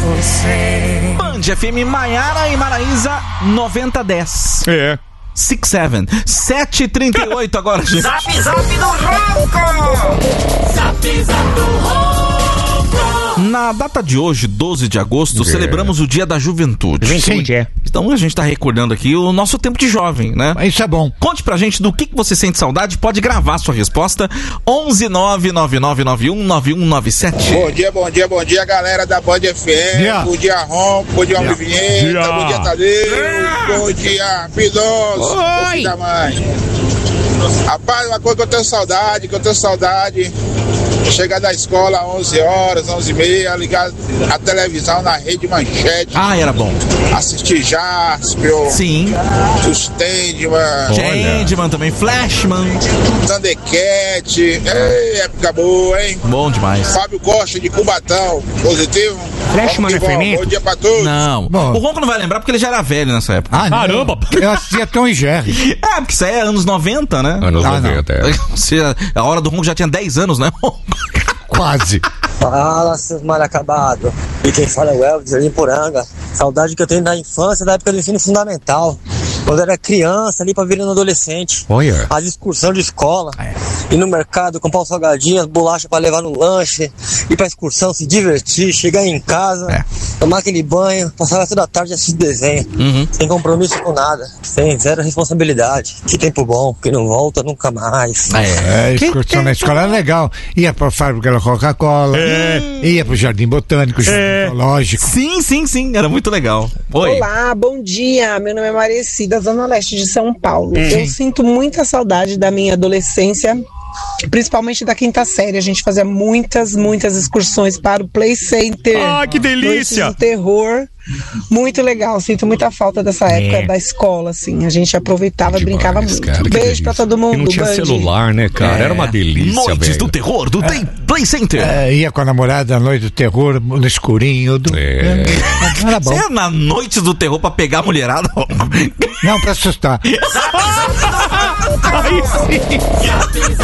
você. Band FM Maiara e Maraísa 9010. É. 67 7h38 agora, gente. Zap Zap do Ronco. Zap Zap do Ronco. Na data de hoje, 12 de agosto, celebramos o Dia da Juventude. Juventude, é. Então a gente tá recordando aqui o nosso tempo de jovem, né? Isso é bom. Conte pra gente do que você sente saudade. Pode gravar sua resposta. 11999919197. Bom dia, galera da Band FM. Bom dia, Ronco. Bom dia, Homem Vinheta. Bom dia, Tadeu. Bom dia, Piloso. Bom dia da mãe. Rapaz, uma coisa que eu tenho saudade, chegar da escola às 11 horas, 11h30, ligar a televisão na Rede Manchete. Ah, era bom. Assistir Jaspion. Sim. Changeman também, Flashman. Thundercat. Ei, época boa, hein? Bom demais. Fábio Costa de Cubatão, positivo. Flashman é fermento? Bom dia pra todos. Não. Bom. O Ronco não vai lembrar porque ele já era velho nessa época. Ah, não. Caramba! Eu assistia Tom e Jerry. É, porque isso aí é anos 90, né? Anos Ah, 90, é. A hora do Ronco já tinha 10 anos, né? Quase. Fala, seus mal acabados. E quem fala é o Elvis, ali em Poranga. Saudade que eu tenho da infância, da época do ensino fundamental. Quando eu era criança, ali pra virando adolescente. Olha. As excursões de escola. Ir no mercado, comprar um salgadinho, as bolachas pra levar no lanche. Ir pra excursão, se divertir, chegar em casa, tomar aquele banho, passar toda a tarde assistindo desenho. Sem compromisso com nada. Sem zero responsabilidade. Que tempo bom, que não volta nunca mais. Excursão na escola era legal. Ia pra fábrica da Coca-Cola. Ia pro Jardim Botânico, Jardim Zoológico. Sim, era muito legal. Oi. Olá, bom dia. Meu nome é Marecida, Zona Leste de São Paulo. Eu sinto muita saudade da minha adolescência, principalmente da quinta série. A gente fazia muitas excursões para o Play Center. Ah, que delícia! Noites do terror. Muito legal, sinto muita falta dessa época da escola, assim. A gente aproveitava, brincava muito. Cara, Beijo pra todo mundo. E não tinha Band. celular, né, cara? Era uma delícia, Noites velho. do terror do Play Center. Ia com a namorada à noite do terror, no escurinho. Era bom. Você é na Noites do Terror pra pegar a mulherada? Não, pra assustar. Aí sim.